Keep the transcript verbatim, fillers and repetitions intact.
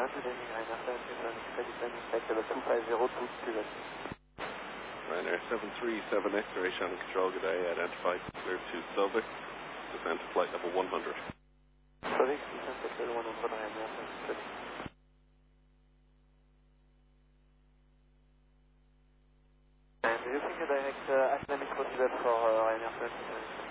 good evening, Ryanair seven three seven, credit landing flight level two five zero two Quebec. Ryanair seven three seven X-ray, Shannon Control, good day, identified, cleared to Slovak, descend to flight level one hundred. Sorry, descend to flight level one hundred, Ryanair seven three seven. And do you think a direct uh, Aslam is possible for uh, Ryanair seven three seven?